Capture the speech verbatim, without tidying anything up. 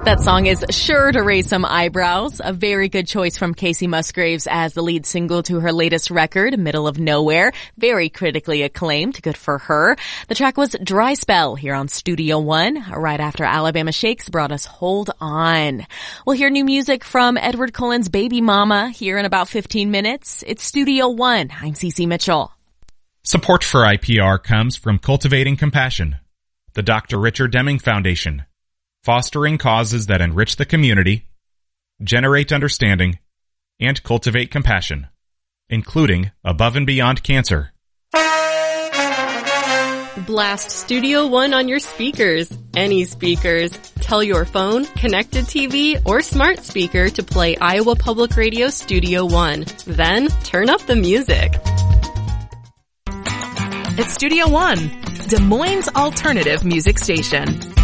That song is sure to raise some eyebrows. A very good choice from Kacey Musgraves as the lead single to her latest record, Middle of Nowhere. Very critically acclaimed. Good for her. The track was Dry Spell here on Studio One, right after Alabama Shakes brought us Hold On. We'll hear new music from Edward Cullen's Baby Mama here in about fifteen minutes. It's Studio One. I'm Cece Mitchell. Support for I P R comes from Cultivating Compassion, the Doctor Richard Deming Foundation, fostering causes that enrich the community, generate understanding, and cultivate compassion, including Above and Beyond Cancer. Blast Studio One on your speakers. Any speakers. Tell your phone, connected T V, or smart speaker to play Iowa Public Radio Studio One. Then turn up the music. It's Studio One, Des Moines' alternative music station.